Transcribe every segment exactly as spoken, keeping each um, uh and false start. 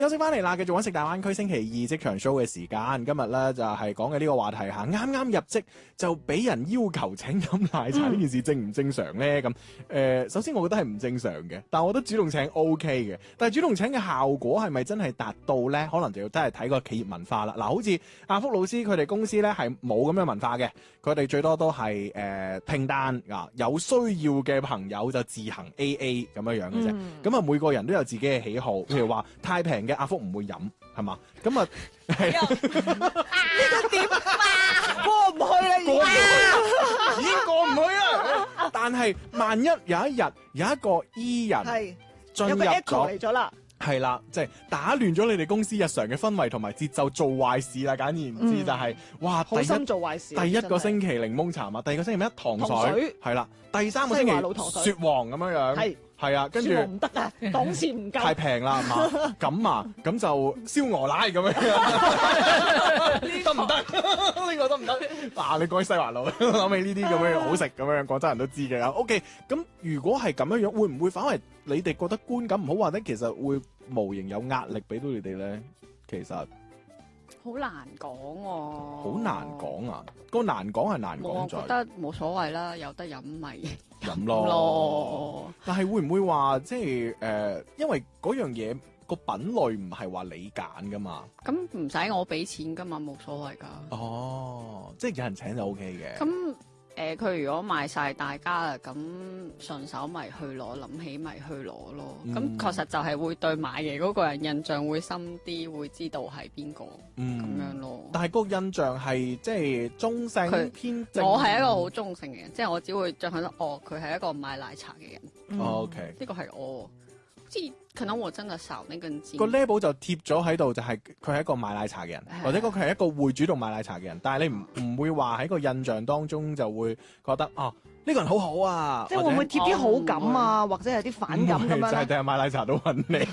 休息翻嚟啦，繼續揾食大灣區星期二職場 show 嘅時間。今日咧就係講嘅呢個話題嚇，啱啱入職就俾人要求請飲奶茶呢、嗯、件事正唔正常咧？咁誒、呃，首先我覺得係唔正常嘅，但係我覺得主動請 O K 嘅。但係主動請嘅效果係咪真係達到咧？可能就要真係睇個企業文化啦。嗱，好似阿福老師佢哋公司咧係冇咁樣文化嘅，佢哋最多都係誒、呃、拼單啊，有需要嘅朋友就自行 A A 咁樣樣嘅啫。咁啊、嗯，每個人都有自己嘅喜好，譬如話太平嘅阿福唔會飲，係嘛？咁啊，係啊， 呢個點啊？過唔去啦， 過唔去，已經過唔去啦。但係萬一有一日有一個 E 人係進入咗嚟咗啦， 係啦，即係打亂咗你哋公司日常嘅氛圍同埋節奏，做壞事啦。簡而言之就係，哇！ 好心做壞事。 第一個星期檸檬茶嘛，第二個星期咩？糖水係啦，第三個星期雪黃咁樣樣。係。係啊，跟住唔得啊，檔次唔夠， 太平啦，係嘛？咁啊，咁就燒鵝奶咁樣，得唔得？呢個得唔得？嗱，你講起西華路，諗起呢啲咁樣好食咁樣，廣州人都知嘅。O K，咁如果係咁樣樣，會唔會反為你哋覺得觀感唔好，或者其實會無形有壓力俾到你哋咧？其實好難講喎， 好難講啊！個難講係難講在， 我覺得冇所謂啦，有得飲咪飲咯。咯但係會唔會話即係誒？因為嗰樣嘢個品類唔係話你揀噶嘛？ 咁唔使我俾錢噶嘛，冇所謂噶。 哦，即係有人請就 O K 嘅。 咁誒，佢、呃、如果賣晒大家啦，咁順手咪去攞，諗起咪去攞咯。咁、嗯、確實就係會對買嘅嗰個人印象會深啲，會知道係邊個咁樣咯。 但係嗰個印象係即係中性偏正。 我係一個好中性嘅人，即係我只會將佢覺得哦，佢係一個賣奶茶嘅人。 嗯、o K， 呢個係我。即係可能我真係少呢根筋。 個 label 就貼咗喺度，就係佢係一個賣奶茶嘅人，或者佢係一個會主動賣奶茶嘅人。但係你唔唔會話喺個印象當中就會覺得哦，呢個人好好啊， 即係會唔會貼啲好感啊，或者係啲反感咁樣？ 就係第日賣奶茶都揾你。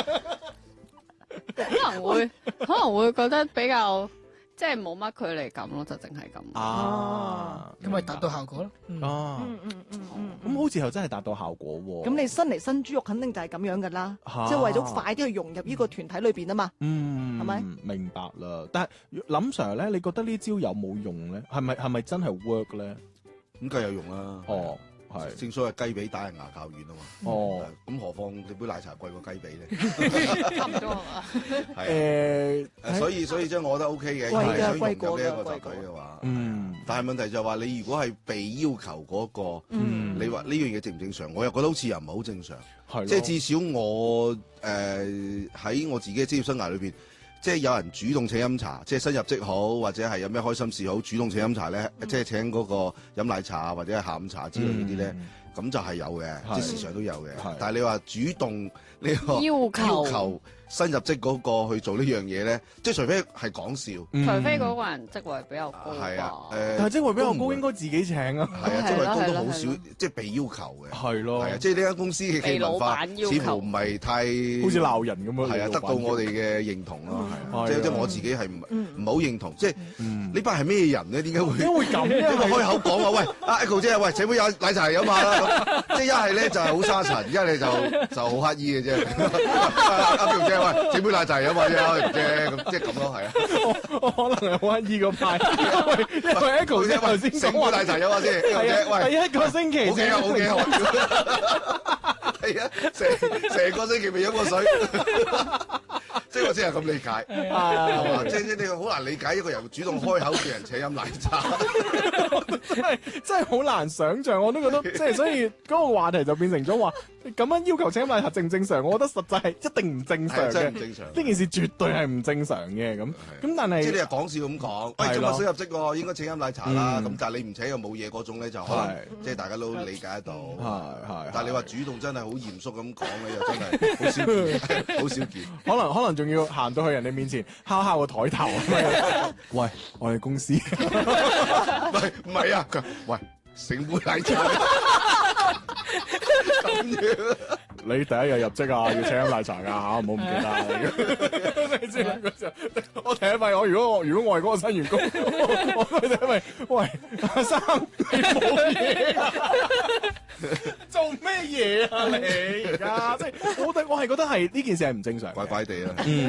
可能會可能會覺得比較即係冇乜距離感咯，就淨係咁。 啊， 咁咪達到效果咯。 哦， 嗯嗯嗯嗯， 咁好似又真係達到效果喎。 咁你新嚟新豬肉肯定就係咁樣噶啦，即係為咗快啲去融入呢個團體裏邊啊嘛。 嗯， 係咪？ 明白啦。但係林 Sir 咧，你覺得呢招有冇用咧？係咪係咪真係 work 咧？ 咁梗係有用啦。 哦。係， 正所謂雞髀打人牙較軟啊嘛。 哦， 咁何況你杯奶茶貴過雞髀咧？ 差唔多係嘛？ 係誒，所以所以即係我覺得 O K 嘅， 貴想融嘅貴過入呢一個嘅集體嘅話， 嗯。但係問題就係話你如果係被要求嗰個， 嗯， 你話呢樣嘢正唔正常？我又覺得好似又唔係好正常。 係， 即係至少我誒喺我自己嘅職業生涯裏邊。即係有人主動請飲茶，即係新入職好，或者係有咩開心事好，主動請飲茶咧，嗯、即係請嗰個飲奶茶或者係下午茶之類嗰啲咧，咁、嗯、就係有嘅，即係時常都有嘅。但係你話主動呢個要求。 要求新入職嗰個去做呢樣嘢咧，即係除非係講笑， 嗯、除非嗰個人職位比較高。 係啊，誒、 呃，但係職位比較高應該自己請啊。 係啊，職位高都好少，即係被要求嘅。係咯，係啊，即係呢間公司嘅企業文化似乎唔係太好似鬧人咁樣。 係啊，得到我哋嘅認同咯，係啊，即係即係我自己係唔唔好認同，即係呢班係咩人咧？點解會點解會咁咧？ 點解開口講話喂，阿 Echo 姐，喂，請杯有奶茶飲下啦，即係一係咧就係好沙塵，一係就就好乞衣嘅啫。阿 Echo 姐，喂，請杯奶茶。有嘛啫，咁即係咁咯，係啊。 我可能係好乞衣嗰派，因為因為 Echo 姐頭先整杯奶茶有嘛先， 喂，第一個星期好嘅好嘅，係啊，成成個星期未飲過水。即係我只係咁理解，係嘛？即係即係你好難理解一個人主動開口叫人請飲奶茶， 真係真係好難想像。我都覺得即係所以嗰個話題就變成咗話咁樣要求請飲奶茶正唔正常？我覺得實際係一定唔正常嘅， 真係唔正常。呢件事絕對係唔正常嘅咁。咁但係即係你係講笑咁講，喂，今日新入職喎，應該請飲奶茶啦。咁但係你唔請又冇嘢嗰種咧，就可能即係大家都理解得到。係係。但係你話主動真係好嚴肅咁講咧，又真係好少見，好少見。 可能可能仲要行到去人哋面前敲敲個台頭。喂，我哋公司， 唔係唔係啊！喂，成杯奶茶咁樣。 你第一日入職啊，要請飲奶茶㗎嚇，唔好唔記得。你知嗰時候，我第一位我如果我如果我係嗰個新員工，我我第一位，喂，阿生你冇嘢啊？做咩嘢啊你而家？即係我覺得我係覺得係呢件事係唔正常嘅。 怪怪地啦。 嗯